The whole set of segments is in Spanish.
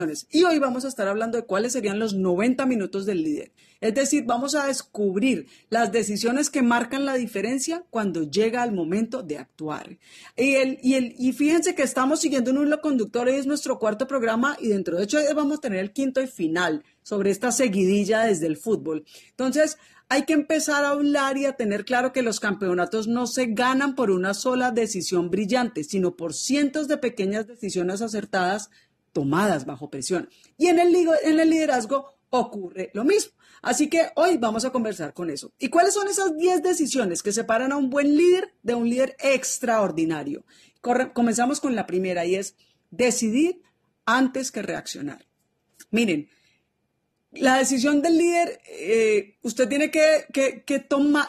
Y hoy vamos a estar hablando de cuáles serían los 90 minutos del líder. Es decir, vamos a descubrir las decisiones que marcan la diferencia cuando llega el momento de actuar. Y fíjense que estamos siguiendo un hilo conductor, hoy es nuestro cuarto programa y dentro de 8 días vamos a tener el quinto y final sobre esta seguidilla desde el fútbol. Entonces, hay que empezar a hablar y a tener claro que los campeonatos no se ganan por una sola decisión brillante, sino por cientos de pequeñas decisiones acertadas tomadas bajo presión. Y en el liderazgo ocurre lo mismo. Así que hoy vamos a conversar con eso. ¿Y cuáles son esas 10 decisiones que separan a un buen líder de un líder extraordinario? Comenzamos con la primera y es decidir antes que reaccionar. Miren, la decisión del líder, usted tiene que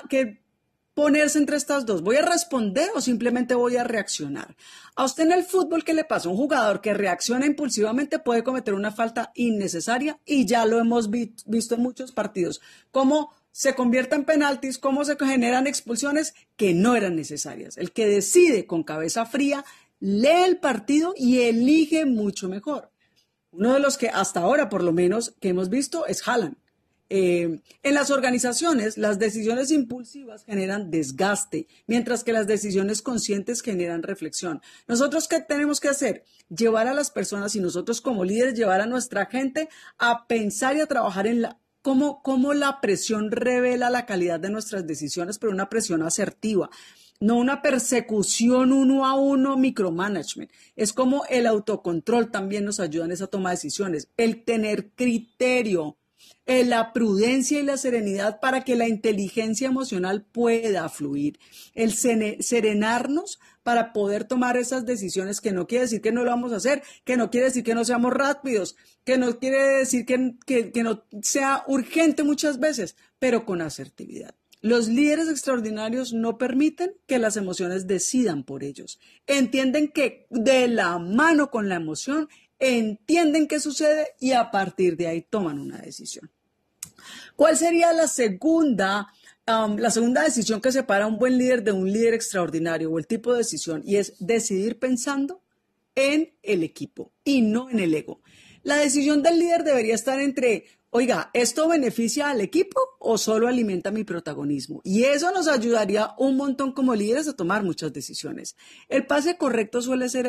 ponerse entre estas dos. ¿Voy a responder o simplemente voy a reaccionar? A usted en el fútbol, ¿qué le pasa? Un jugador que reacciona impulsivamente puede cometer una falta innecesaria y ya lo hemos visto en muchos partidos. Cómo se convierte en penaltis, cómo se generan expulsiones que no eran necesarias. El que decide con cabeza fría, lee el partido y elige mucho mejor. Uno de los que hasta ahora, por lo menos, que hemos visto es Haaland. En las organizaciones, las decisiones impulsivas generan desgaste, mientras que las decisiones conscientes generan reflexión. ¿Nosotros qué tenemos que hacer? Llevar a las personas y nosotros como líderes, llevar a nuestra gente a pensar y a trabajar en cómo la presión revela la calidad de nuestras decisiones, pero una presión asertiva. No una persecución uno a uno, micromanagement. Es como el autocontrol también nos ayuda en esa toma de decisiones. El tener criterio, la prudencia y la serenidad para que la inteligencia emocional pueda fluir. El serenarnos para poder tomar esas decisiones, que no quiere decir que no lo vamos a hacer, que no quiere decir que no seamos rápidos, que no quiere decir que no sea urgente muchas veces, pero con asertividad. Los líderes extraordinarios no permiten que las emociones decidan por ellos. Entienden que de la mano con la emoción, entienden qué sucede y a partir de ahí toman una decisión. ¿Cuál sería la segunda decisión que separa a un buen líder de un líder extraordinario o el tipo de decisión? Y es decidir pensando en el equipo y no en el ego. La decisión del líder debería estar entre, oiga, ¿esto beneficia al equipo o solo alimenta mi protagonismo? Y eso nos ayudaría un montón como líderes a tomar muchas decisiones. El pase correcto suele ser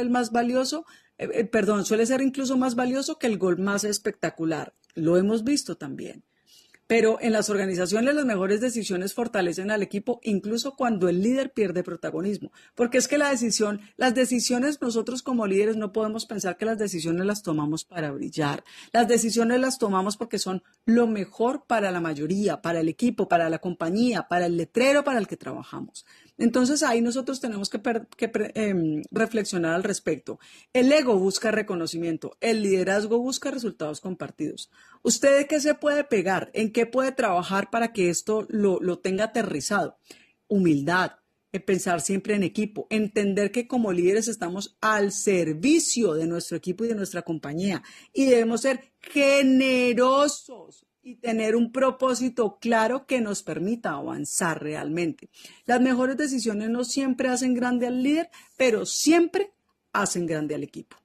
suele ser incluso más valioso que el gol más espectacular. Lo hemos visto también. Pero en las organizaciones las mejores decisiones fortalecen al equipo incluso cuando el líder pierde protagonismo. Porque es que las decisiones nosotros como líderes no podemos pensar que las decisiones las tomamos para brillar. Las decisiones las tomamos porque son lo mejor para la mayoría, para el equipo, para la compañía, para el letrero para el que trabajamos. Entonces ahí nosotros tenemos que reflexionar al respecto. El ego busca reconocimiento, el liderazgo busca resultados compartidos. ¿Usted de qué se puede pegar? ¿En qué puede trabajar para que esto lo tenga aterrizado? Humildad, pensar siempre en equipo, entender que como líderes estamos al servicio de nuestro equipo y de nuestra compañía y debemos ser generosos y tener un propósito claro que nos permita avanzar realmente. Las mejores decisiones no siempre hacen grande al líder, pero siempre hacen grande al equipo.